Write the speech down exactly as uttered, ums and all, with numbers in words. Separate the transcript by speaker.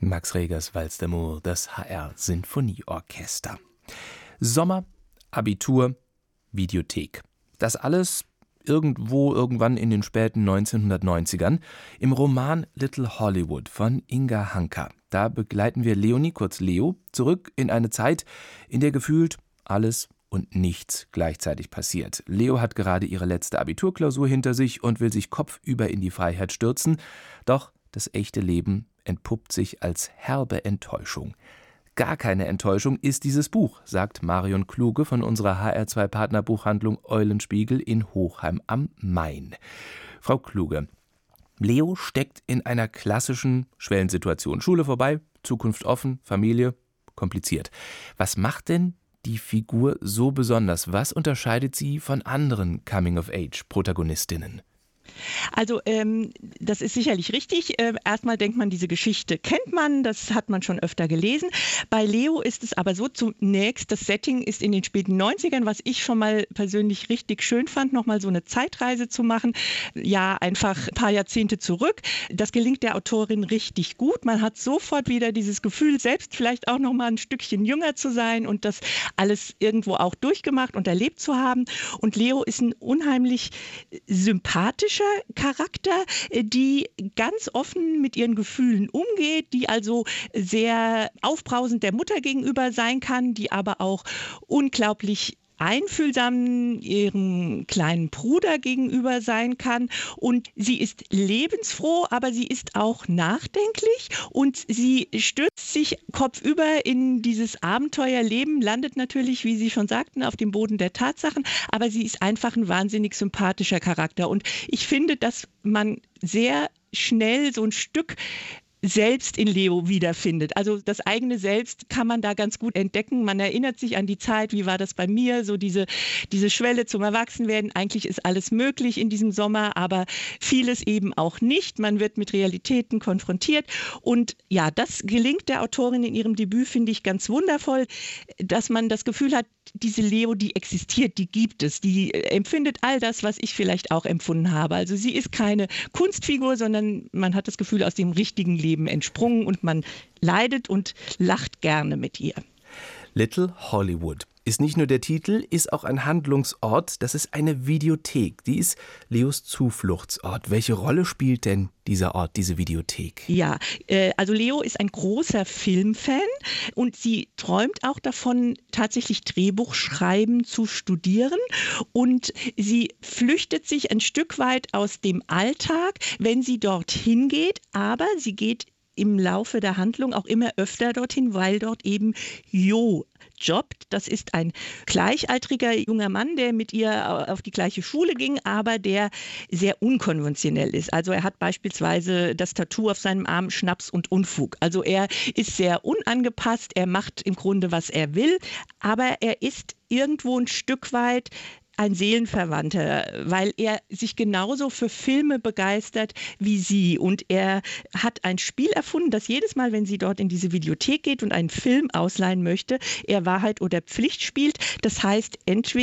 Speaker 1: Max Regers Valse d'amour, das H R-Sinfonieorchester. Sommer, Abitur, Videothek. Das alles irgendwo irgendwann in den späten neunzehnhundertneunzigern im Roman Little Hollywood von Inga Hanka. Da begleiten wir Leonie, kurz Leo, zurück in eine Zeit, in der gefühlt alles und nichts gleichzeitig passiert. Leo hat gerade ihre letzte Abiturklausur hinter sich und will sich kopfüber in die Freiheit stürzen. Doch das echte Leben entpuppt sich als herbe Enttäuschung. Gar keine Enttäuschung ist dieses Buch, sagt Marion Kluge von unserer H R zwei Partnerbuchhandlung Eulenspiegel in Hochheim am Main. Frau Kluge, Leo steckt in einer klassischen Schwellensituation. Schule vorbei, Zukunft offen, Familie kompliziert. Was macht denn die Figur so besonders? Was unterscheidet sie von anderen Coming-of-Age-Protagonistinnen?
Speaker 2: Also ähm, das ist sicherlich richtig. Äh, erstmal denkt man, diese Geschichte kennt man, das hat man schon öfter gelesen. Bei Leo ist es aber so, zunächst, das Setting ist in den späten neunzigern, was ich schon mal persönlich richtig schön fand, nochmal so eine Zeitreise zu machen. Ja, einfach ein paar Jahrzehnte zurück. Das gelingt der Autorin richtig gut. Man hat sofort wieder dieses Gefühl, selbst vielleicht auch nochmal ein Stückchen jünger zu sein und das alles irgendwo auch durchgemacht und erlebt zu haben. Und Leo ist ein unheimlich sympathischer Charakter, die ganz offen mit ihren Gefühlen umgeht, die also sehr aufbrausend der Mutter gegenüber sein kann, die aber auch unglaublich einfühlsam ihrem kleinen Bruder gegenüber sein kann. Und sie ist lebensfroh, aber sie ist auch nachdenklich und sie stürzt sich kopfüber in dieses Abenteuerleben, landet natürlich, wie Sie schon sagten, auf dem Boden der Tatsachen, aber sie ist einfach ein wahnsinnig sympathischer Charakter. Und ich finde, dass man sehr schnell so ein Stück selbst in Leo wiederfindet. Also das eigene Selbst kann man da ganz gut entdecken. Man erinnert sich an die Zeit, wie war das bei mir, so diese, diese Schwelle zum Erwachsenwerden. Eigentlich ist alles möglich in diesem Sommer, aber vieles eben auch nicht. Man wird mit Realitäten konfrontiert. Und ja, das gelingt der Autorin in ihrem Debüt, finde ich, ganz wundervoll, dass man das Gefühl hat, diese Leo, die existiert, die gibt es, die empfindet all das, was ich vielleicht auch empfunden habe. Also sie ist keine Kunstfigur, sondern man hat das Gefühl, aus dem richtigen Leben entsprungen und man leidet und lacht gerne mit ihr.
Speaker 1: Little Hollywood ist nicht nur der Titel, ist auch ein Handlungsort. Das ist eine Videothek. Die ist Leos Zufluchtsort. Welche Rolle spielt denn dieser Ort, diese Videothek?
Speaker 2: Ja, äh, also Leo ist ein großer Filmfan und sie träumt auch davon, tatsächlich Drehbuchschreiben zu studieren. Und sie flüchtet sich ein Stück weit aus dem Alltag, wenn sie dorthin geht. Aber sie geht im Laufe der Handlung auch immer öfter dorthin, weil dort eben Jo jobbt. Das ist ein gleichaltriger junger Mann, der mit ihr auf die gleiche Schule ging, aber der sehr unkonventionell ist. Also er hat beispielsweise das Tattoo auf seinem Arm Schnaps und Unfug. Also er ist sehr unangepasst, er macht im Grunde, was er will, aber er ist irgendwo ein Stück weit ein Seelenverwandter, weil er sich genauso für Filme begeistert wie sie. Und er hat ein Spiel erfunden, dass jedes Mal, wenn sie dort in diese Videothek geht und einen Film ausleihen möchte, er Wahrheit oder Pflicht spielt. Das heißt, entweder